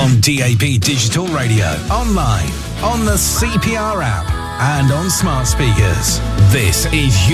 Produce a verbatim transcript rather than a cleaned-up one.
On D A B Digital Radio, online, on the C P R app, and on smart speakers. This is